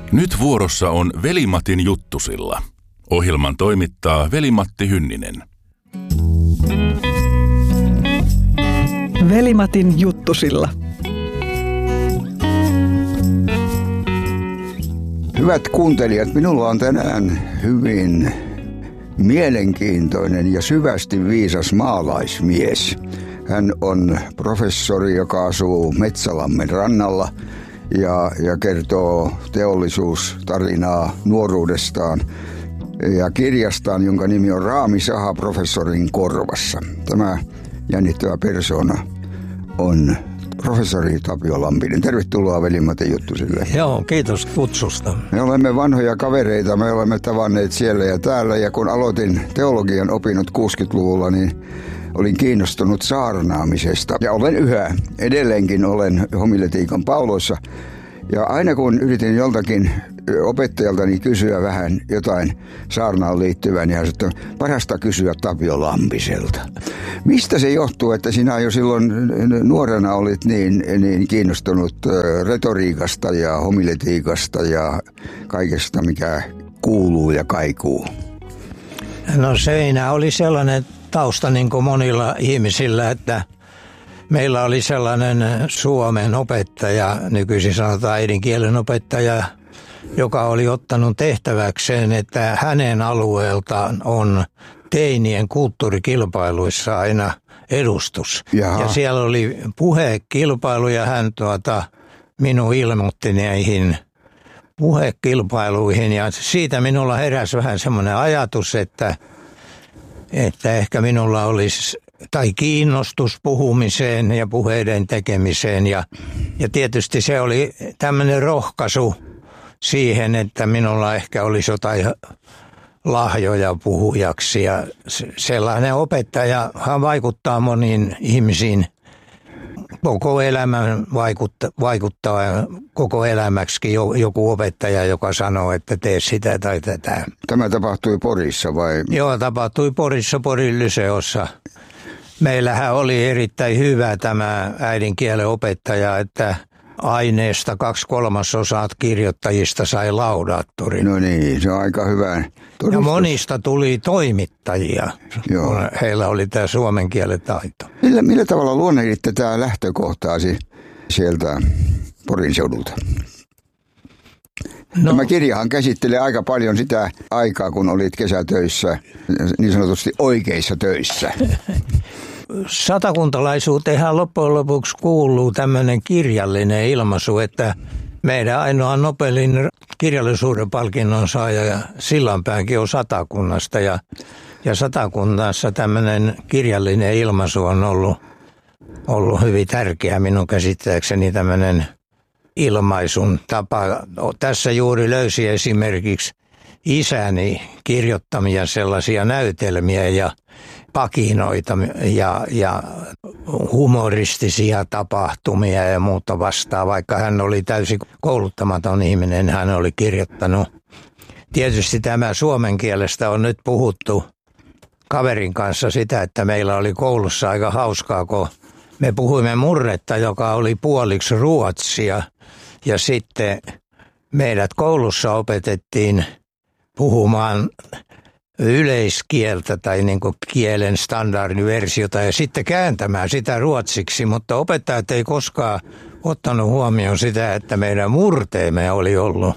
Nyt vuorossa on Veli-Matin juttusilla. Ohjelman toimittaa Veli-Matti Hynninen. Veli-Matin juttusilla. Hyvät kuuntelijat, minulla on tänään hyvin mielenkiintoinen ja syvästi viisas maalaismies. Hän on professori, joka asuu Metsälammen rannalla ja kertoo teollisuustarinaa nuoruudestaan ja kirjastaan, jonka nimi on Raamisaha professorin korvassa. Tämä jännittävä persoona on professori Tapio Lampinen. Tervetuloa Veli-Matin juttusille. Joo, kiitos kutsusta. Me olemme vanhoja kavereita, me olemme tavanneet siellä ja täällä, ja kun aloitin teologian opinnot 60-luvulla, niin olin kiinnostunut saarnaamisesta. Ja olen yhä, edelleenkin olen homiletiikan pauloissa. Ja aina kun yritin joltakin opettajaltani kysyä vähän jotain saarnaan liittyvää, niin hän sanoi, että parasta kysyä Tapio Lampiselta. Mistä se johtuu, että sinä jo silloin nuorena olit niin kiinnostunut retoriikasta ja homiletiikasta ja kaikesta, mikä kuuluu ja kaikuu? No siinä oli sellainen tausta niin kuin monilla ihmisillä, että meillä oli sellainen suomen opettaja, nykyisin sanotaan äidinkielen opettaja, joka oli ottanut tehtäväkseen, että hänen alueeltaan on teinien kulttuurikilpailuissa aina edustus. Jaha. Ja siellä oli puhekilpailu ja hän minun ilmoitti näihin puhekilpailuihin ja siitä minulla heräsi vähän semmoinen ajatus, että ehkä minulla olisi tai kiinnostus puhumiseen ja puheiden tekemiseen ja tietysti se oli tämmöinen rohkaisu siihen, että minulla ehkä olisi jotain lahjoja puhujaksi ja sellainen opettajahan vaikuttaa moniin ihmisiin koko elämän vaikuttaa koko elämäksikin joku opettaja, joka sanoo, että tee sitä tai tätä. Tämä tapahtui Porissa vai? Joo, tapahtui Porissa, Porin lyseossa. Meillähän oli erittäin hyvä tämä äidinkielen opettaja, että aineesta 2/3 kirjoittajista sai laudaattorin. No niin, se on aika hyvä todistus. Ja monista tuli toimittajia, kun heillä oli tämä suomen kielen taito. Millä tavalla luonnehditte tämä lähtökohtaasi sieltä Porin seudulta? No. Tämä kirjahan käsittelee aika paljon sitä aikaa, kun olit kesätöissä, niin sanotusti oikeissa töissä. Satakuntalaisuuteenhan loppujen lopuksi kuuluu tämmöinen kirjallinen ilmaisu, että meidän ainoa Nobelin kirjallisuuden palkinnon saaja Sillanpäänkin on Satakunnasta ja Satakunnassa tämmöinen kirjallinen ilmaisu on ollut hyvin tärkeä minun käsittääkseni tämmöinen ilmaisun tapa. Tässä juuri löysi esimerkiksi isäni kirjoittamia sellaisia näytelmiä ja pakinoita ja humoristisia tapahtumia ja muuta vastaan. Vaikka hän oli täysin kouluttamaton ihminen, hän oli kirjoittanut. Tietysti tämä suomen kielestä on nyt puhuttu kaverin kanssa sitä, että meillä oli koulussa aika hauskaa, kun me puhuimme murretta, joka oli puoliksi ruotsia ja sitten meidät koulussa opetettiin puhumaan yleiskieltä tai niin kuin kielen standardiversiota ja sitten kääntämään sitä ruotsiksi, mutta opettajat ei koskaan ottanut huomioon sitä, että meidän murteemme oli ollut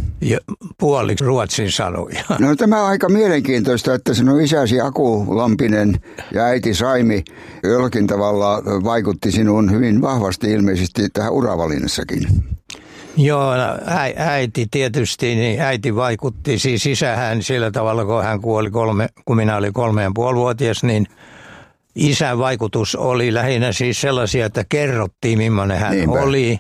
puoliksi ruotsin sanoja. No tämä on aika mielenkiintoista, että sinun isäsi Aku Lampinen ja äiti Saimi jollakin tavalla vaikutti sinuun hyvin vahvasti ilmeisesti tähän uravalinnassakin. Joo, äiti tietysti, niin äiti vaikutti, siis isähän sillä tavalla, kun hän kuoli kun minä olin 3,5-vuotias, niin isän vaikutus oli lähinnä siis sellaisia, että kerrottiin millainen hän oli.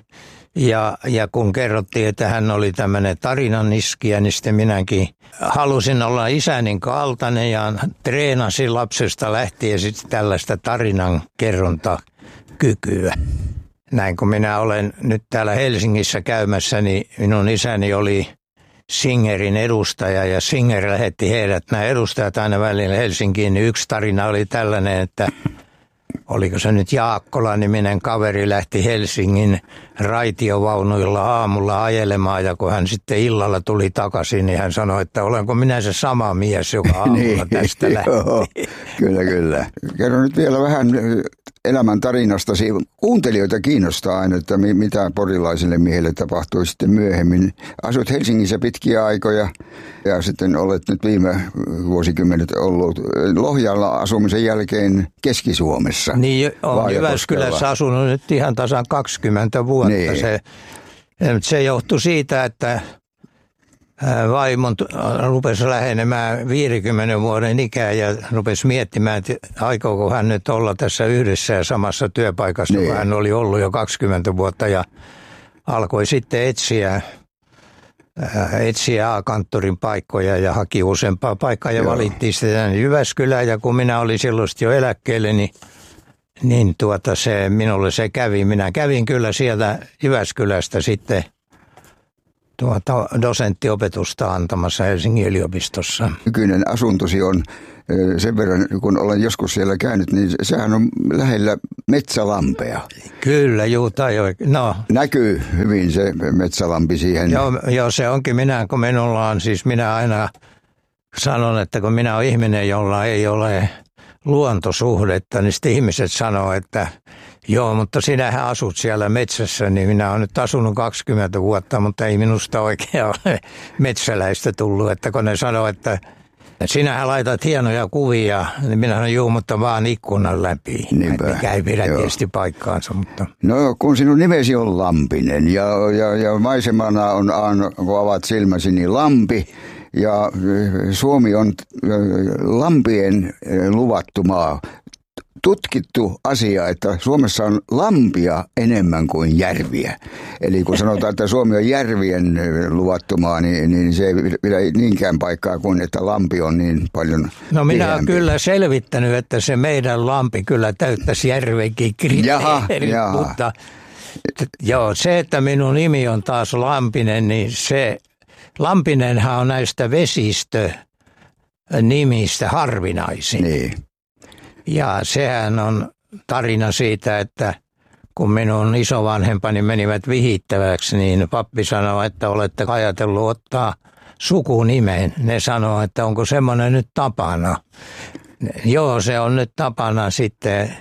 Ja kun kerrottiin, että hän oli tämmöinen tarinaniskijä, niin sitten minäkin halusin olla isänin kaltainen ja treenasin lapsesta lähtien sitten tällaista tarinan kerrontakykyä. Näin kun minä olen nyt täällä Helsingissä käymässä, niin minun isäni oli Singerin edustaja ja Singer lähetti heidät, nämä edustajat aina välillä Helsinkiin, niin yksi tarina oli tällainen, että oliko se nyt Jaakkola-niminen kaveri, lähti Helsingin raitiovaunuilla aamulla ajelemaan, ja kun hän sitten illalla tuli takaisin, niin hän sanoi, että olenko minä se sama mies, joka aamulla tästä lähti. Joo, kyllä. Kerro nyt vielä vähän elämän tarinastasi. Kuuntelijoita kiinnostaa aina, että mitä porilaisille miehille tapahtui sitten myöhemmin. Asut Helsingissä pitkiä aikoja ja sitten olet nyt viime vuosikymmenet ollut Lohjalla asumisen jälkeen Keski-Suomessa. Niin, on Jyväskylässä asunut nyt ihan tasan 20 vuotta. Niin. Se johtui siitä, että vaimon rupesi lähenemään 50 vuoden ikää ja rupesi miettimään, että aikooko hän nyt olla tässä yhdessä ja samassa työpaikassa, kun hän oli ollut jo 20 vuotta, ja alkoi sitten etsiä A-kanttorin paikkoja ja haki useampaa paikkaa ja valittiin sitten Jyväskylään, ja kun minä olin silloin jo eläkkeelle, niin minulle se kävi. Minä kävin kyllä sieltä Jyväskylästä sitten dosenttiopetusta antamassa Helsingin yliopistossa. Nykyinen asuntosi on sen verran, kun olen joskus siellä käynyt, niin sehän on lähellä metsälampea. Kyllä, no. Näkyy hyvin se metsälampi siihen. Joo, se onkin kun minulla on, siis minä aina sanon, että kun minä olen ihminen, jolla ei ole luontosuhdetta, niin sitten ihmiset sanoo, että joo, mutta sinähän asut siellä metsässä, niin minä olen nyt asunut 20 vuotta, mutta ei minusta oikein ole metsäläistä tullut, että kun ne sanoo, että sinähän laitat hienoja kuvia, niin minä sanon, juu, mutta vaan ikkunan läpi. Mikä ei pidä tietysti paikkaansa. Mutta. No, kun sinun nimesi on Lampinen ja maisemana on, kun avaat silmäsi, niin lampi. Ja Suomi on lampien luvattu maa. Tutkittu asia, että Suomessa on lampia enemmän kuin järviä. Eli kun sanotaan, että Suomi on järvien luvattu maa, niin se ei pidä niinkään paikkaa kuin, että lampi on niin paljon. No minä olen kyllä selvittänyt, että se meidän lampi kyllä täyttäisi järvenkin kriteerit, mutta se, että minun nimi on taas Lampinen, niin Lampinenhan on näistä vesistönimistä harvinaisin. Niin. Ja sehän on tarina siitä, että kun minun isovanhempani menivät vihittäväksi, niin pappi sanoi, että olette ajatellut ottaa sukunimen. Ne sanoo, että onko semmoinen nyt tapana. Joo, se on nyt tapana sitten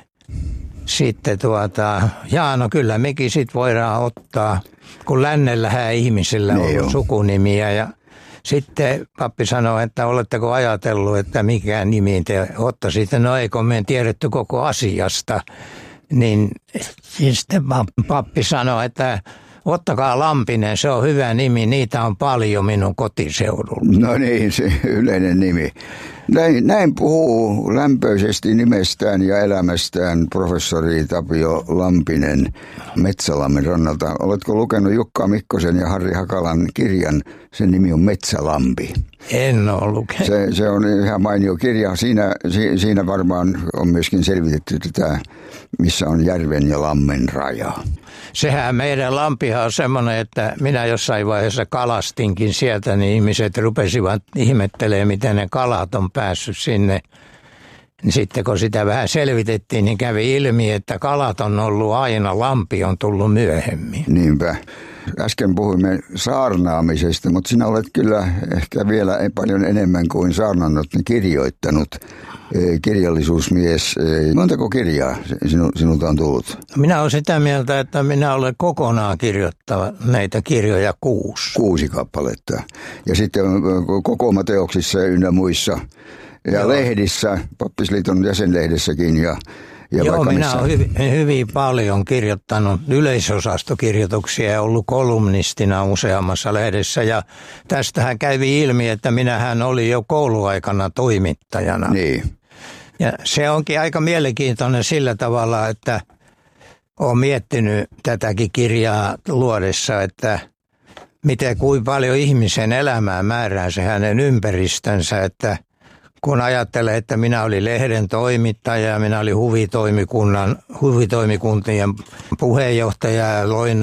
no kyllä mekin sitten voidaan ottaa, kun lännellähän ihmisillä on sukunimiä, ja sitten pappi sanoi, että oletteko ajatellut, että mikä nimi te ottaisitte. No eikö me tiedetty koko asiasta. Niin sitten pappi sanoi, että ottakaa Lampinen, se on hyvä nimi, niitä on paljon minun kotiseudulla. No niin, se yleinen nimi. Näin puhuu lämpöisesti nimestään ja elämästään professori Tapio Lampinen Metsälammen rannalta. Oletko lukenut Jukka Mikkosen ja Harri Hakalan kirjan? Sen nimi on Metsälampi. En ole lukenut. Se on ihan mainio kirja. Siinä varmaan on myöskin selvitetty tätä, missä on järven ja lammen raja. Sehän meidän lampihan on semmoinen, että minä jossain vaiheessa kalastinkin sieltä, niin ihmiset rupesivat ihmettelemään, miten ne kalat on päässyt sinne. Sitten kun sitä vähän selvitettiin, niin kävi ilmi, että kalat on ollut aina, lampi on tullut myöhemmin. Niinpä. Äsken puhuimme saarnaamisesta, mutta sinä olet kyllä ehkä vielä paljon enemmän kuin saarnannut, niin kirjoittanut. Kirjallisuusmies. Montako kirjaa sinulta on tullut? Minä olen sitä mieltä, että minä olen kokonaan kirjoittava näitä kirjoja 6. 6 kappaletta. Ja sitten kokoomateoksissa ynnä muissa. Ja lehdissä, Pappisliiton jäsenlehdessäkin ja joo, minä olen hyvin paljon kirjoittanut yleisosastokirjoituksia ja ollut kolumnistina useammassa lehdessä. Ja tästähän kävi ilmi, että minähän olin jo kouluaikana toimittajana. Niin. Ja se onkin aika mielenkiintoinen sillä tavalla, että olen miettinyt tätäkin kirjaa luodessa, että kuinka paljon ihmisen elämää määrää se hänen ympäristönsä, että kun ajattelee, että minä olin lehden toimittaja ja minä olin huvitoimikuntien puheenjohtaja ja loin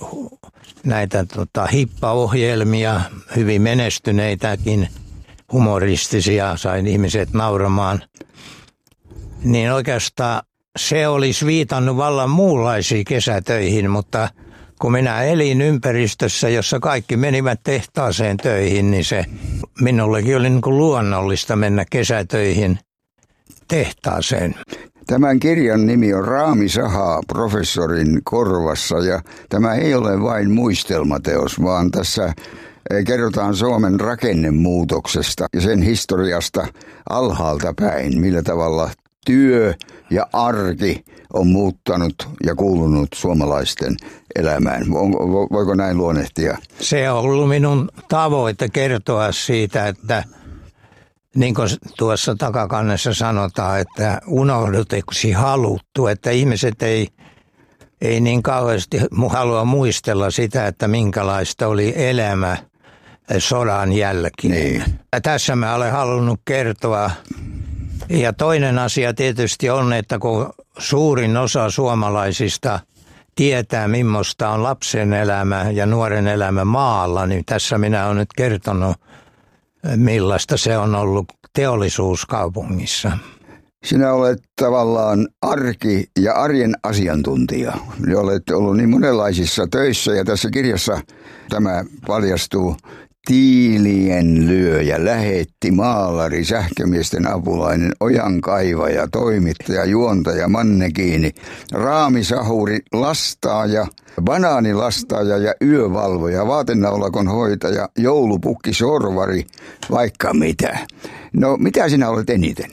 näitä hippaohjelmia, hyvin menestyneitäkin, humoristisia, sain ihmiset nauramaan. Niin oikeastaan se olisi viitannut vallan muunlaisiin kesätöihin, mutta kun minä elin ympäristössä, jossa kaikki menivät tehtaaseen töihin, niin se minullekin oli niin kuin luonnollista mennä kesätöihin tehtaaseen. Tämän kirjan nimi on Raami sahaa professorin korvassa ja tämä ei ole vain muistelmateos, vaan tässä kerrotaan Suomen rakennemuutoksesta ja sen historiasta alhaalta päin, millä tavalla työ ja arki on muuttanut ja kuulunut suomalaisten elämään. Voiko näin luonnehtia? Se on ollut minun tavoite kertoa siitä, että niin kuin tuossa takakannessa sanotaan, että unohduteksi haluttu, että ihmiset ei niin kauheasti halua muistella sitä, että minkälaista oli elämä sodan jälkeen. Niin. Tässä mä olen halunnut kertoa. Ja toinen asia tietysti on, että kun suurin osa suomalaisista tietää, millaista on lapsen elämä ja nuoren elämä maalla, niin tässä minä olen nyt kertonut, millaista se on ollut teollisuuskaupungissa. Sinä olet tavallaan arki- ja arjen asiantuntija. Olet ollut niin monenlaisissa töissä ja tässä kirjassa tämä paljastuu. Tiilien lyöjä, lähetti, maalari, sähkömiesten apulainen, ojankaivaja, toimittaja, juontaja, mannekiini, raamisahuri, lastaaja, banaanilastaaja ja yövalvoja, vaatenaulakon hoitaja, joulupukki, sorvari, vaikka mitä. No, mitä sinä olet eniten?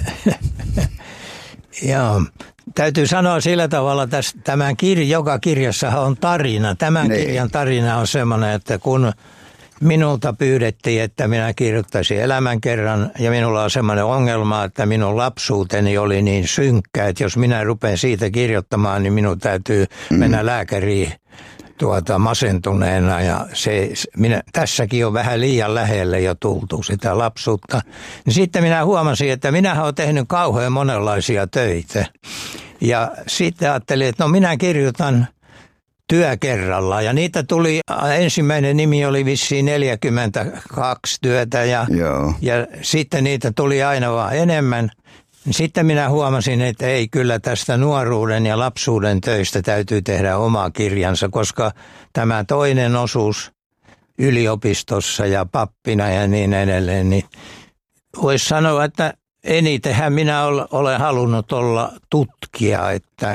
Joo, täytyy sanoa sillä tavalla, että joka kirjassahan on tarina. Tämän kirjan tarina on semmoinen, että kun minulta pyydettiin, että minä kirjoittaisin elämänkerran ja minulla on semmoinen ongelma, että minun lapsuuteni oli niin synkkä, että jos minä rupean siitä kirjoittamaan, niin minun täytyy mennä lääkäriin masentuneena ja tässäkin on vähän liian lähelle jo tultu sitä lapsuutta. Niin sitten minä huomasin, että minähän olen tehnyt kauhean monenlaisia töitä ja sitten ajattelin, että no minä kirjoitan työ kerrallaan. Ja niitä tuli, ensimmäinen nimi oli vissiin 42 työtä ja sitten niitä tuli aina vaan enemmän. Sitten minä huomasin, että ei kyllä tästä nuoruuden ja lapsuuden töistä täytyy tehdä oma kirjansa, koska tämä toinen osuus yliopistossa ja pappina ja niin edelleen, niin voisi sanoa, että enitenhän minä olen halunnut olla tutkija,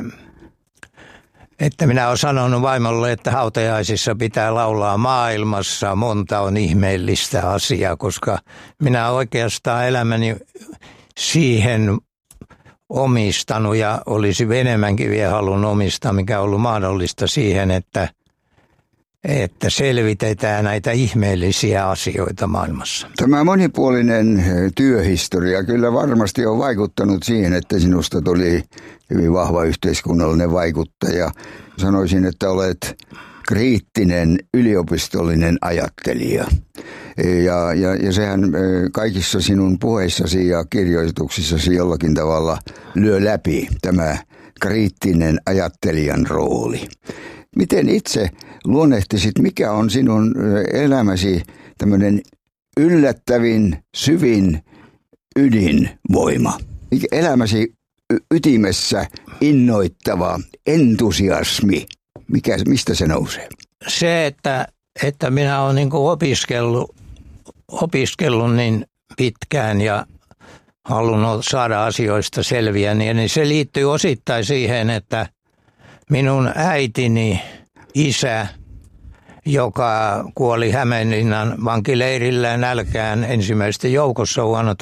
että minä olen sanonut vaimolle, että hautajaisissa pitää laulaa maailmassa, monta on ihmeellistä asiaa, koska minä oikeastaan elämäni siihen omistanut ja olisi enemmänkin vielä halunnut omistaa, mikä on ollut mahdollista siihen, että selvitetään näitä ihmeellisiä asioita maailmassa. Tämä monipuolinen työhistoria kyllä varmasti on vaikuttanut siihen, että sinusta tuli hyvin vahva yhteiskunnallinen vaikuttaja. Sanoisin, että olet kriittinen yliopistollinen ajattelija. Ja sehän kaikissa sinun puheissasi ja kirjoituksissasi jollakin tavalla lyö läpi tämä kriittinen ajattelijan rooli. Miten itse luonnehtisit, mikä on sinun elämäsi tämmöinen yllättävin, syvin ydinvoima? Elämäsi ytimessä innoittava entusiasmi, mistä se nousee? Se, että minä olen niin kuin opiskellut niin pitkään ja halunnut saada asioista selviä, niin se liittyy osittain siihen, että minun äitini isä, joka kuoli Hämeenlinnan vankileirillä nälkään ensimmäisten joukossa vuonna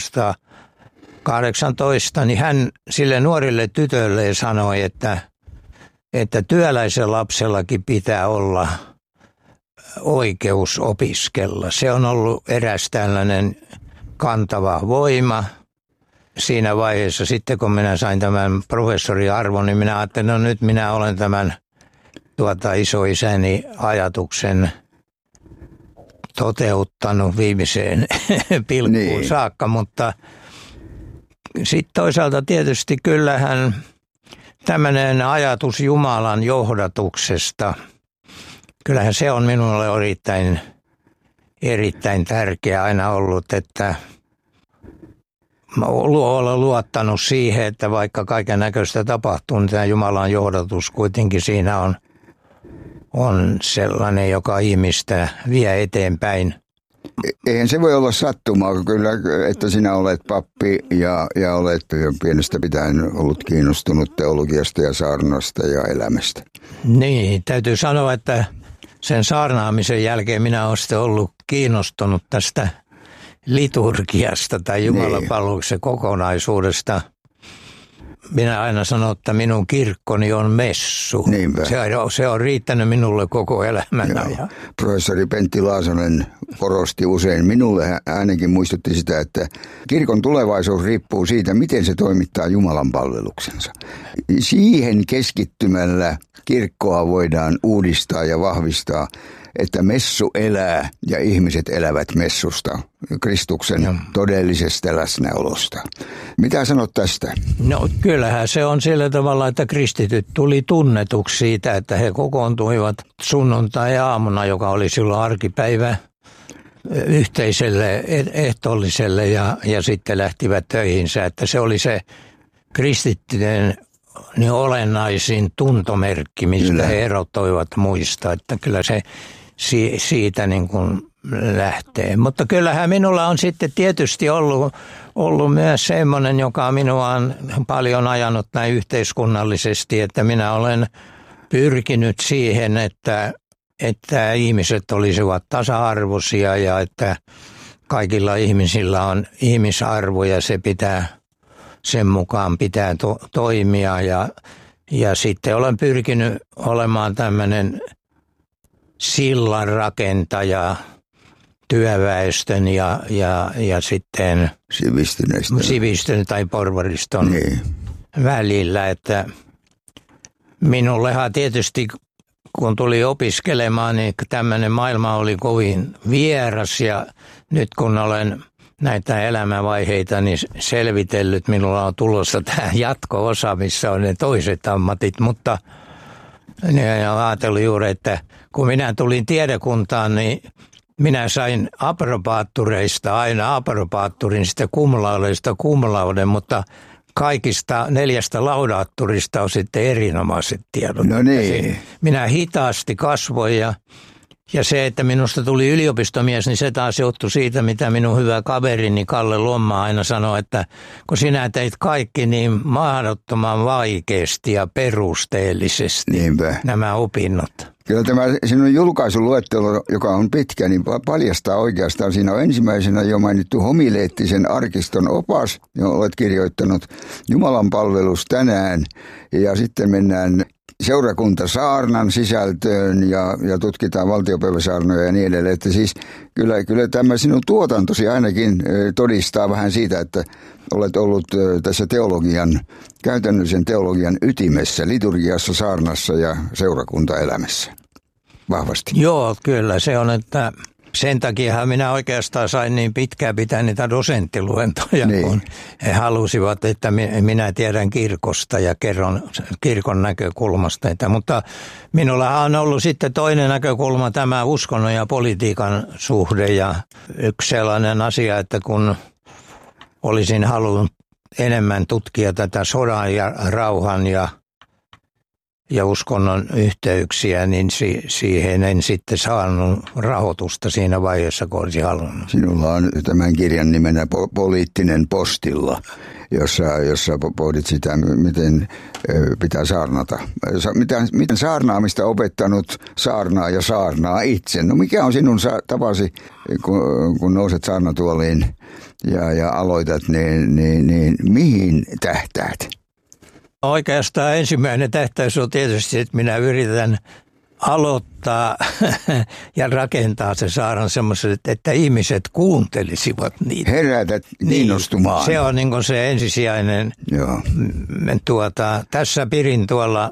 1918, niin hän sille nuorille tytölle sanoi, että työläisen lapsellakin pitää olla oikeus opiskella. Se on ollut eräs tällainen kantava voima. Siinä vaiheessa sitten, kun minä sain tämän professoriarvon, niin minä ajattelin, no nyt minä olen tämän isoisäni ajatuksen toteuttanut viimeiseen pilkkuun saakka, mutta sitten toisaalta tietysti kyllähän tämmöinen ajatus Jumalan johdatuksesta, kyllähän se on minulle erittäin tärkeä aina ollut, että olen luottanut siihen, että vaikka kaiken näköistä tapahtuu, niin tämä Jumalan johdatus kuitenkin siinä on sellainen, joka ihmistä vie eteenpäin. Eihän se voi olla sattumaa kyllä, että sinä olet pappi ja olet jo pienestä pitäen ollut kiinnostunut teologiasta ja saarnasta ja elämästä. Niin, täytyy sanoa, että sen saarnaamisen jälkeen minä olen sitten ollut kiinnostunut tästä liturgiasta tai Jumalanpalveluksen kokonaisuudesta. Minä aina sanon, että minun kirkkoni on messu. Niinpä. Se on riittänyt minulle koko elämänä. Professori Pentti Laasonen korosti usein, minulle ainakin muistutti sitä, että kirkon tulevaisuus riippuu siitä, miten se toimittaa Jumalan palveluksensa. Siihen keskittymällä kirkkoa voidaan uudistaa ja vahvistaa, että messu elää ja ihmiset elävät messusta, Kristuksen todellisesta läsnäolosta. Mitä sanot tästä? No kyllähän se on sillä tavalla, että kristityt tuli tunnetuksi siitä, että he kokoontuivat sunnuntai-aamuna, joka oli silloin arkipäivä, yhteiselle ehtoolliselle ja sitten lähtivät töihinsä. Että se oli se kristittyjen niin olennaisin tuntomerkki, mistä he erottoivat muista. Että kyllä se siitä niin kuin lähtee. Mutta kyllähän minulla on sitten tietysti ollut myös semmoinen, joka minua on paljon ajanut näin yhteiskunnallisesti, että minä olen pyrkinyt siihen, että ihmiset olisivat tasa-arvoisia ja että kaikilla ihmisillä on ihmisarvo ja sen mukaan pitää toimia ja sitten olen pyrkinyt olemaan tämmöinen sillanrakentaja työväestön ja sitten sivistyn tai porvariston välillä, että minullehan tietysti kun tuli opiskelemaan, niin tämmöinen maailma oli kovin vieras ja nyt kun olen näitä elämänvaiheita niin selvitellyt, minulla on tulossa tämä jatko-osa, missä on ne toiset ammatit, mutta ajattelin juuri, että kun minä tulin tiedekuntaan, niin minä sain approbaattureista aina approbaatturin, sitten cum laude, mutta kaikista 4 laudaatturista on sitten erinomaiset tiedot. No niin. Minä hitaasti kasvoin ja se, että minusta tuli yliopistomies, niin se taas johtui siitä, mitä minun hyvä kaverini Kalle Lomma aina sanoi, että kun sinä teit kaikki niin mahdottoman vaikeasti ja perusteellisesti nämä opinnot. Kyllä tämä sinun julkaisuluettelo, joka on pitkä, niin paljastaa oikeastaan. Siinä on ensimmäisenä jo mainittu homileettisen arkiston opas, johon olet kirjoittanut Jumalan palvelus tänään. Ja sitten mennään seurakuntasaarnan sisältöön ja tutkitaan valtiopäiväsaarnoja ja niin edelleen. Että siis kyllä tämä sinun tuotantosi ainakin todistaa vähän siitä, että olet ollut tässä käytännöllisen teologian ytimessä, liturgiassa, saarnassa ja seurakuntaelämässä vahvasti. Joo, kyllä se on, että sen takiahan minä oikeastaan sain niin pitkään pitää niitä dosenttiluentoja, kun he halusivat, että minä tiedän kirkosta ja kerron kirkon näkökulmasta. Mutta minulla on ollut sitten toinen näkökulma, tämä uskonnon ja politiikan suhde ja yksi sellainen asia, että kun olisin halunnut enemmän tutkia tätä sodan ja rauhan ja uskonnon yhteyksiä, niin siihen en sitten saanut rahoitusta siinä vaiheessa, kun olisi halunnut. Sinulla on tämän kirjan nimenä Poliittinen postilla, jossa pohdit sitä, miten pitää saarnata. Miten saarnaamista opettanut saarnaa ja saarnaa itse? No mikä on sinun tapasi, kun nouset saarnatuoliin ja aloitat, niin mihin tähtäät? Oikeastaan ensimmäinen tähtäys on tietysti, että minä yritän aloittaa ja rakentaa se saarnan semmoiset, että ihmiset kuuntelisivat niitä. Herätät kiinnostumaan. Niin, se on niin kuin se ensisijainen. Joo. Tässä pidin tuolla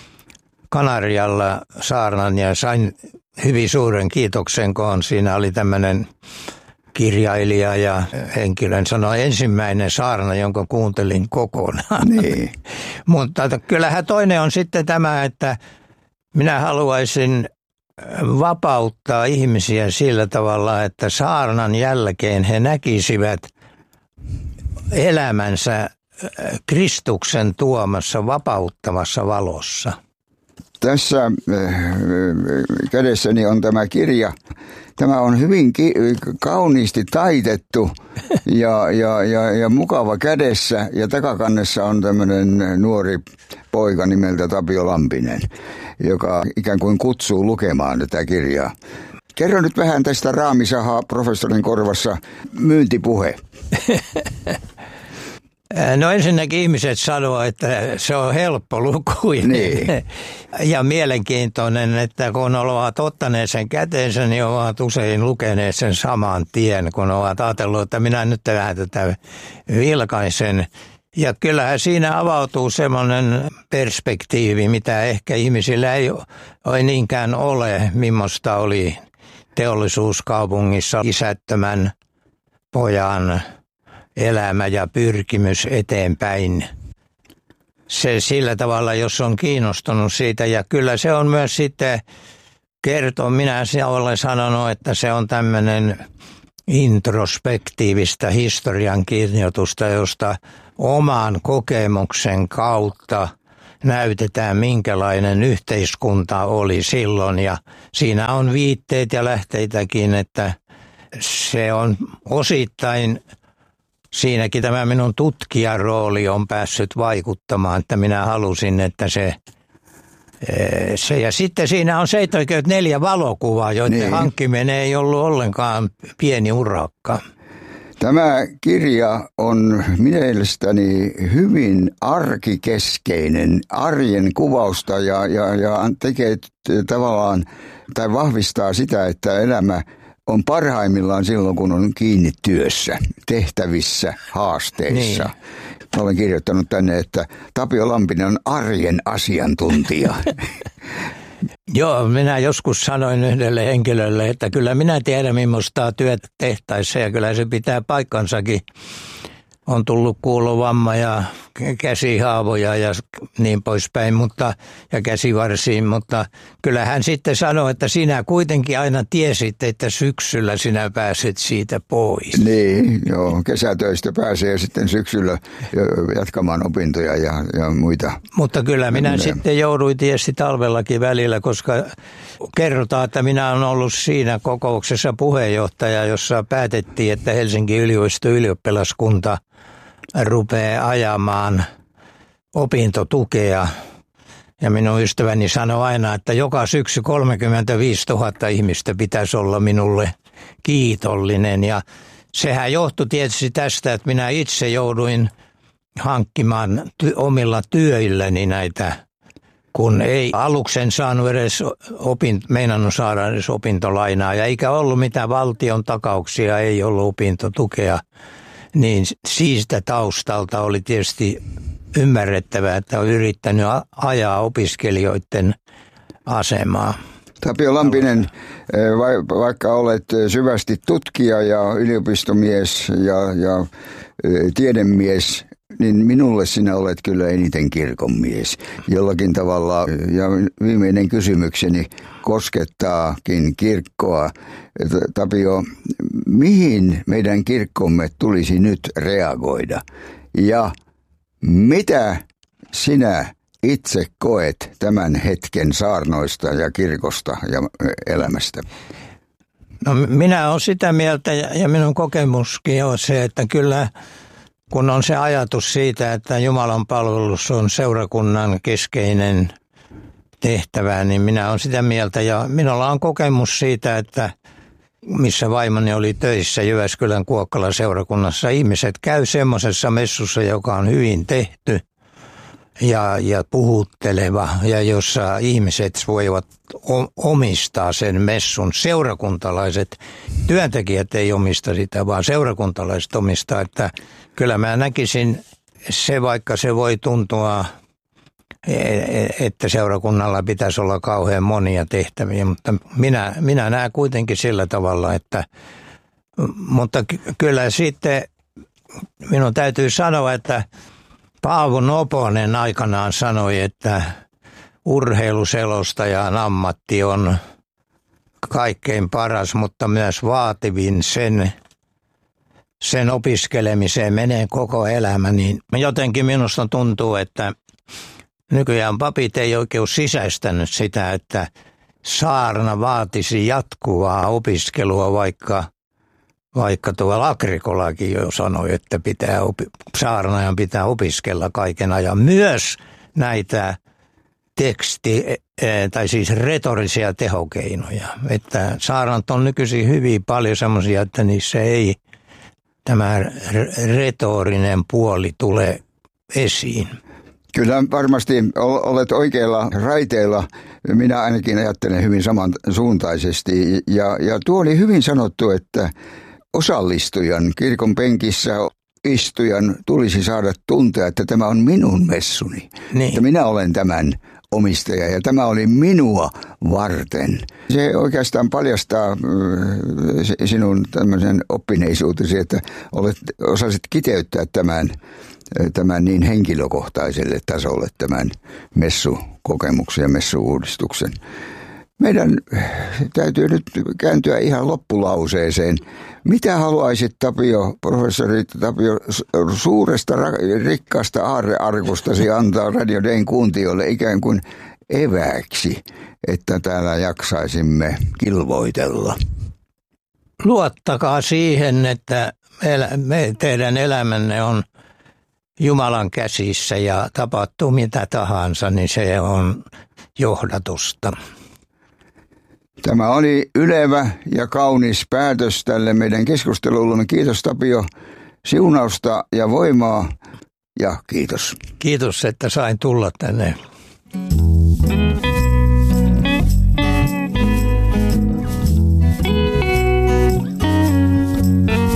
Kanarialla saarnan ja sain hyvin suuren kiitoksen, kun siinä oli tämmöinen kirjailija ja henkilön sanoi ensimmäinen saarna, jonka kuuntelin kokonaan. Niin. Mutta kyllähän toinen on sitten tämä, että minä haluaisin vapauttaa ihmisiä sillä tavalla, että saarnan jälkeen he näkisivät elämänsä Kristuksen tuomassa vapauttavassa valossa. Tässä kädessäni on tämä kirja. Tämä on hyvin kauniisti taitettu ja mukava kädessä. Ja takakannessa on tämmöinen nuori poika nimeltä Tapio Lampinen, joka ikään kuin kutsuu lukemaan tätä kirjaa. Kerro nyt vähän tästä Raamisaha professorin korvassa myyntipuhe. No ensinnäkin ihmiset sanoo, että se on helppo lukuinen ja mielenkiintoinen, että kun ovat ottaneet sen käteensä, niin ovat usein lukeneet sen saman tien, kun ovat ajatelleet, että minä nyt vähän tätä vilkaisen. Ja kyllähän siinä avautuu semmoinen perspektiivi, mitä ehkä ihmisillä ei niinkään ole, millaista oli teollisuuskaupungissa isättömän pojan elämä ja pyrkimys eteenpäin. Se sillä tavalla, jos on kiinnostunut siitä, ja kyllä se on myös sitten minä olen sanonut, että se on tämmöinen introspektiivista historiankirjoitusta, josta oman kokemuksen kautta näytetään, minkälainen yhteiskunta oli silloin, ja siinä on viitteet ja lähteitäkin, että se on osittain. Siinäkin tämä minun tutkijan rooli on päässyt vaikuttamaan, että minä halusin, että se ja sitten siinä on 74 valokuvaa, joiden hankkiminen ei ollut ollenkaan pieni urakka. Tämä kirja on mielestäni hyvin arkikeskeinen, arjen kuvausta ja tekee tavallaan tai vahvistaa sitä, että elämä on parhaimmillaan silloin, kun on kiinni työssä, tehtävissä, haasteissa. Niin. Olen kirjoittanut tänne, että Tapio Lampinen on arjen asiantuntija. Joo, minä joskus sanoin yhdelle henkilölle, että kyllä minä tiedän, millaista työtä tehtäessä ja kyllä se pitää paikkansakin. On tullut kuulovamma ja käsihaavoja ja niin poispäin, ja käsivarsiin, mutta kyllä hän sitten sanoi, että sinä kuitenkin aina tiesit, että syksyllä sinä pääset siitä pois. Niin, joo, kesätöistä pääsee sitten syksyllä jatkamaan opintoja ja muita. Mutta kyllä minä sitten jouduin tietysti talvellakin välillä, koska kerrotaan, että minä olen ollut siinä kokouksessa puheenjohtaja, jossa päätettiin, että Helsingin yliopiston ylioppilaskunta rupeaa ajamaan opintotukea. Ja minun ystäväni sanoi aina, että joka syksy 35 000 ihmistä pitäisi olla minulle kiitollinen. Ja sehän johtui tietysti tästä, että minä itse jouduin hankkimaan omilla työilläni näitä, kun ei aluksen saanut edes meinannut saada edes opintolainaa. Ja eikä ollut mitään valtion takauksia, ei ollut opintotukea. Niin siitä taustalta oli tietysti ymmärrettävää, että on yrittänyt ajaa opiskelijoiden asemaa. Tapio Lampinen, vaikka olet syvästi tutkija ja yliopistomies ja tiedemies, niin minulle sinä olet kyllä eniten kirkonmies. Jollakin tavalla, ja viimeinen kysymykseni koskettaakin kirkkoa. Tapio, mihin meidän kirkkomme tulisi nyt reagoida? Ja mitä sinä itse koet tämän hetken saarnoista ja kirkosta ja elämästä? No, minä olen sitä mieltä ja minun kokemuskin on se, että kyllä kun on se ajatus siitä, että Jumalan palvelus on seurakunnan keskeinen tehtävä, niin minä olen sitä mieltä. Ja minulla on kokemus siitä, että missä vaimoni oli töissä Jyväskylän Kuokkalan seurakunnassa, ihmiset käy semmoisessa messussa, joka on hyvin tehty ja puhutteleva, ja jossa ihmiset voivat omistaa sen messun. Seurakuntalaiset, työntekijät ei omista sitä, vaan seurakuntalaiset omistaa, että kyllä mä näkisin se, vaikka se voi tuntua, että seurakunnalla pitäisi olla kauhean monia tehtäviä, mutta minä näen kuitenkin sillä tavalla, mutta kyllä sitten minun täytyy sanoa, että Paavo Noponen aikanaan sanoi, että urheiluselostajan ammatti on kaikkein paras, mutta myös vaativin sen sen opiskelemiseen menee koko elämä, niin jotenkin minusta tuntuu, että nykyään papit ei oikein sisäistänyt sitä, että saarna vaatisi jatkuvaa opiskelua, vaikka tuolla Agricolakin jo sanoi, että saarnaajan pitää opiskella kaiken ajan. Myös näitä tai siis retorisia tehokeinoja. Että saarnat on nykyisin hyvin paljon semmoisia, että niissä ei tämä retorinen puoli tule esiin. Kyllä varmasti olet oikeilla raiteilla. Minä ainakin ajattelen hyvin samansuuntaisesti. Ja tuo oli hyvin sanottu, että osallistujan, kirkon penkissä istujan tulisi saada tuntea, että tämä on minun messuni. Niin. Että minä olen tämän omistaja ja tämä oli minua varten. Se oikeastaan paljastaa sinun tämmöisen oppineisuutesi, että osasit kiteyttää tämän niin henkilökohtaiselle tasolle tämän messukokemuksen ja messuuudistuksen. Meidän täytyy nyt kääntyä ihan loppulauseeseen. Mitä haluaisit, professori Tapio, suuresta rikkaasta aarrearkustasi antaa Radio Dayn kuuntelijoille ikään kuin evääksi, että täällä jaksaisimme kilvoitella? Luottakaa siihen, että teidän elämänne on Jumalan käsissä ja tapahtuu mitä tahansa, niin se on johdatusta. Tämä oli ylevä ja kaunis päätös tälle meidän keskustelulle. Kiitos Tapio, siunausta ja voimaa ja kiitos. Kiitos, että sain tulla tänne.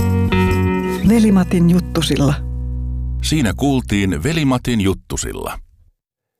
Veli-Matin juttusilla. Siinä kuultiin Veli-Matin juttusilla.